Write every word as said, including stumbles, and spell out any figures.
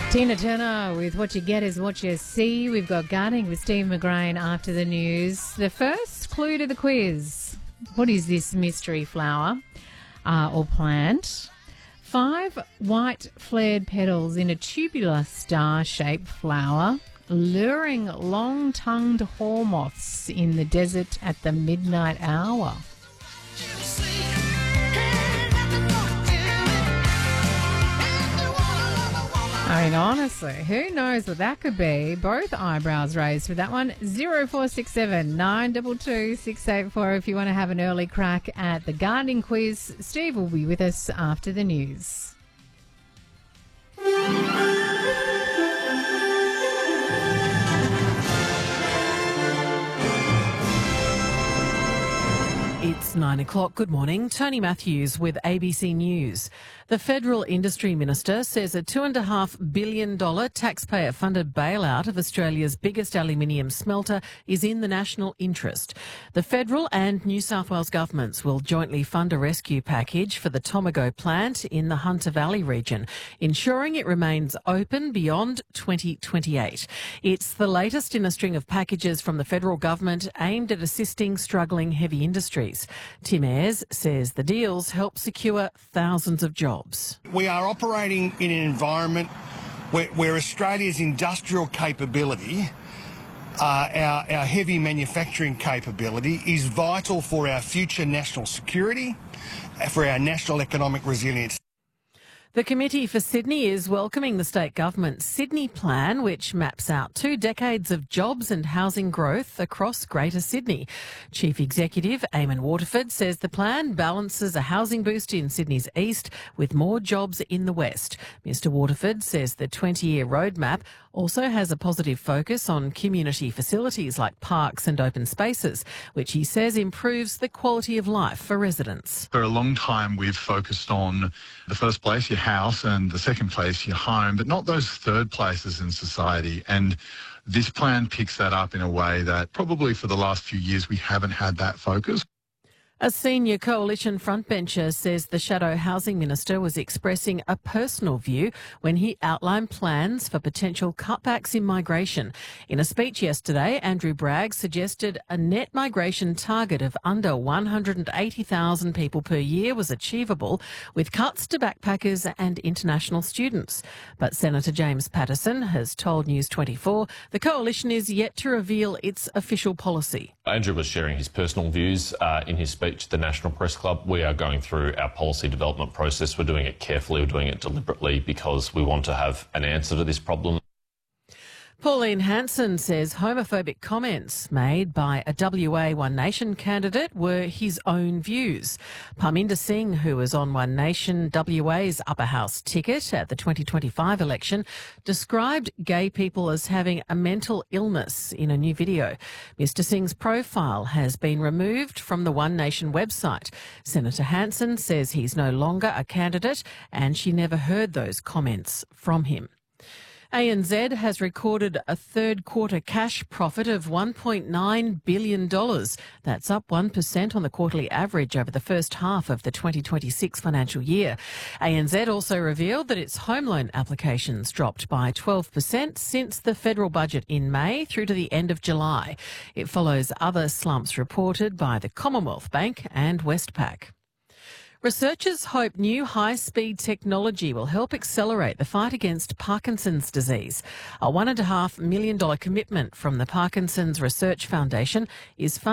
Tina Turner with What You Get Is What You See. We've got Gardening with Steve McGrain after the news. The first clue to the quiz. What is this mystery flower uh, or plant? Five white flared petals in a tubular star-shaped flower, luring long-tongued hall moths in the desert at the midnight hour. I mean, honestly, who knows what that could be? Both eyebrows raised for that one. zero four six seven nine two two six eight four if you want to have an early crack at the gardening quiz. Steve will be with us after the news. It's nine o'clock. Good morning. Tony Matthews with A B C News. The Federal Industry Minister says a two point five billion dollars taxpayer-funded bailout of Australia's biggest aluminium smelter is in the national interest. The federal and New South Wales governments will jointly fund a rescue package for the Tomago plant in the Hunter Valley region, ensuring it remains open beyond twenty twenty-eight. It's the latest in a string of packages from the federal government aimed at assisting struggling heavy industries. Tim Ayres says the deals help secure thousands of jobs. We are operating in an environment where, where Australia's industrial capability, uh, our, our heavy manufacturing capability is vital for our future national security, for our national economic resilience. The Committee for Sydney is welcoming the state government's Sydney Plan, which maps out two decades of jobs and housing growth across Greater Sydney. Chief Executive Eamon Waterford says the plan balances a housing boost in Sydney's east with more jobs in the west. Mr Waterford says the twenty-year roadmap also has a positive focus on community facilities like parks and open spaces, which he says improves the quality of life for residents. For a long time, we've focused on the first place, your house, and the second place, your home, but not those third places in society. And this plan picks that up in a way that probably for the last few years we haven't had that focus. A senior coalition frontbencher says the Shadow Housing Minister was expressing a personal view when he outlined plans for potential cutbacks in migration. In a speech yesterday, Andrew Bragg suggested a net migration target of under one hundred eighty thousand people per year was achievable, with cuts to backpackers and international students. But Senator James Patterson has told News twenty-four the coalition is yet to reveal its official policy. Andrew was sharing his personal views uh, in his speech to the National Press Club. We are going through our policy development process. We're doing it carefully. We're doing it deliberately because we want to have an answer to this problem. Pauline Hanson says homophobic comments made by a W A One Nation candidate were his own views. Parminder Singh, who was on One Nation W A's upper house ticket at the twenty twenty-five election, described gay people as having a mental illness in a new video. Mister Singh's profile has been removed from the One Nation website. Senator Hanson says he's no longer a candidate and she never heard those comments from him. A N Z has recorded a third quarter cash profit of one point nine billion dollars. That's up one percent on the quarterly average over the first half of the twenty twenty-six financial year. A N Z also revealed that its home loan applications dropped by twelve percent since the federal budget in May through to the end of July. It follows other slumps reported by the Commonwealth Bank and Westpac. Researchers hope new high-speed technology will help accelerate the fight against Parkinson's disease. A one point five million dollars commitment from the Parkinson's Research Foundation is funded